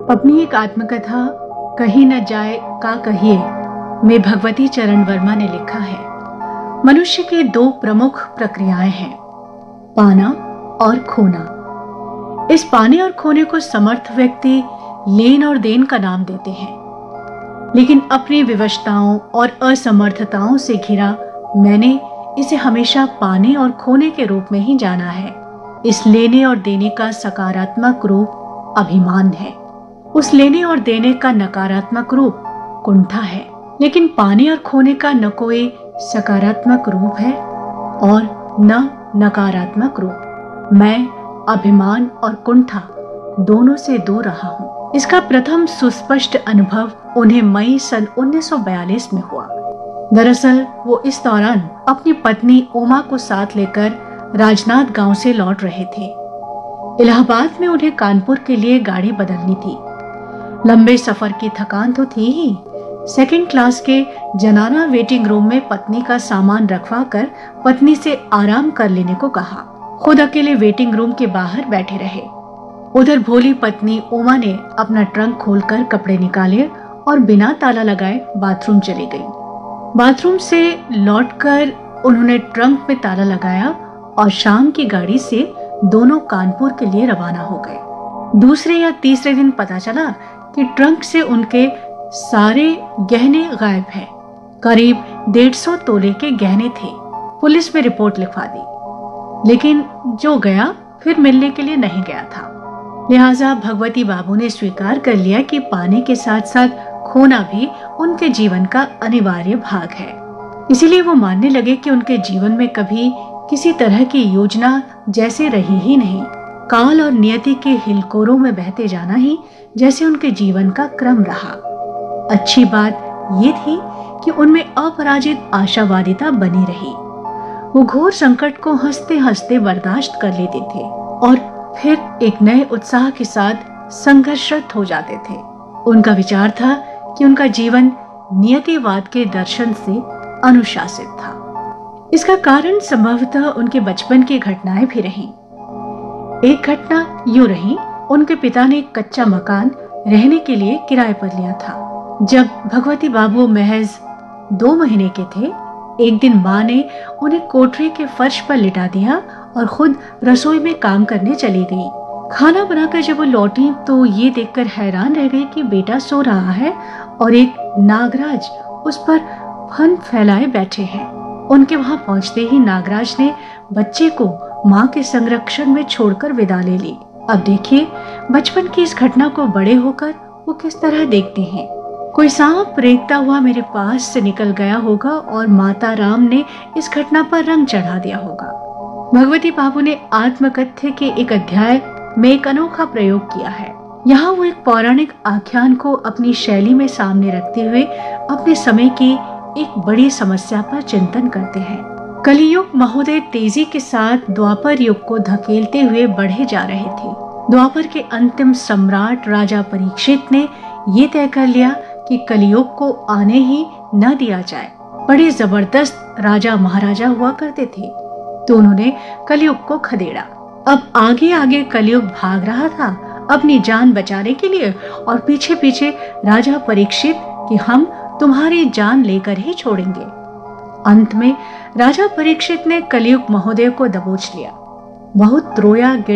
अपनी एक आत्मकथा कहीं न जाए का कहिए में भगवती चरण वर्मा ने लिखा है, मनुष्य की दो प्रमुख प्रक्रियाएं हैं, पाना और खोना। इस पाने और खोने को समर्थ व्यक्ति लेन और देन का नाम देते हैं, लेकिन अपनी विवशताओं और असमर्थताओं से घिरा मैंने इसे हमेशा पाने और खोने के रूप में ही जाना है। इस लेने और देने का सकारात्मक रूप अभिमान है, उस लेने और देने का नकारात्मक रूप कुंठा है। लेकिन पाने और खोने का न कोई सकारात्मक रूप है और न नकारात्मक रूप। मैं अभिमान और कुंठा दोनों से दूर रहा हूँ। इसका प्रथम सुस्पष्ट अनुभव उन्हें मई सन 1942 में हुआ। दरअसल वो इस दौरान अपनी पत्नी उमा को साथ लेकर राजनाथ गांव से लौट रहे थे। इलाहाबाद में उन्हें कानपुर के लिए गाड़ी बदलनी थी। लंबे सफर की थकान तो थी ही, सेकंड क्लास के जनाना वेटिंग रूम में पत्नी का सामान रखवा कर पत्नी से आराम कर लेने को कहा। खुद अकेले वेटिंग रूम के बाहर बैठे रहे। उधर भोली पत्नी उमा ने अपना ट्रंक खोलकर कपड़े निकाले और बिना ताला लगाए बाथरूम चली गई। बाथरूम से लौटकर उन्होंने ट्रंक में ताला लगाया और शाम की गाड़ी से दोनों कानपुर के लिए रवाना हो गए। दूसरे या तीसरे दिन पता चला कि ट्रंक से उनके सारे गहने गायब हैं। करीब 150 तोले के गहने थे। पुलिस में रिपोर्ट लिखवा दी, लेकिन जो गया फिर मिलने के लिए नहीं गया था। लिहाजा भगवती बाबू ने स्वीकार कर लिया कि पाने के साथ साथ खोना भी उनके जीवन का अनिवार्य भाग है। इसीलिए वो मानने लगे कि उनके जीवन में कभी किसी तरह की योजना जैसे रही ही नहीं। काल और नियति के हिलकोरों में बहते जाना ही जैसे उनके जीवन का क्रम रहा। अच्छी बात ये थी कि उनमें अपराजित आशावादिता बनी रही। वो घोर संकट को हंसते हंसते बर्दाश्त कर लेते थे और फिर एक नए उत्साह के साथ संघर्षरत हो जाते थे। उनका विचार था कि उनका जीवन नियतिवाद के दर्शन से अनुशासित था। इसका कारण संभवतः उनके बचपन की घटनाएं भी रहीं। एक घटना यूं रही, उनके पिता ने एक कच्चा मकान रहने के लिए किराए पर लिया था। जब भगवती बाबू महज 2 महीने के थे, एक दिन माँ ने उन्हें कोठरी के फर्श पर लिटा दिया और खुद रसोई में काम करने चली गई। खाना बनाकर जब वो लौटी तो ये देखकर हैरान रह गई कि बेटा सो रहा है और एक नागराज उस पर फन फैलाए बैठे हैं। उनके वहां पहुंचते ही नागराज ने बच्चे को माँ के संरक्षण में छोड़कर विदा ले ली। अब देखिए बचपन की इस घटना को बड़े होकर वो किस तरह देखते हैं। कोई सांप रेंगता हुआ मेरे पास से निकल गया होगा और माता राम ने इस घटना पर रंग चढ़ा दिया होगा। भगवती बाबू ने आत्मकथ्य के एक अध्याय में एक अनोखा प्रयोग किया है। यहाँ वो एक पौराणिक आख्यान को अपनी शैली में सामने रखते हुए अपने समय की एक बड़ी समस्या पर चिंतन करते हैं। कलियुग महोदय तेजी के साथ द्वापर युग को धकेलते हुए बढ़े जा रहे थे। द्वापर के अंतिम सम्राट राजा परीक्षित ने ये तय कर लिया कि कलियुग को आने ही न दिया जाए। बड़े जबरदस्त राजा महाराजा हुआ करते थे, तो उन्होंने कलियुग को खदेड़ा। अब आगे आगे कलियुग भाग रहा था अपनी जान बचाने के लिए और पीछे पीछे राजा परीक्षित कि हम तुम्हारी जान लेकर ही छोड़ेंगे। अंत में राजा परीक्षित ने कलियुग महोदय को दबोच लिया। बहुत रोया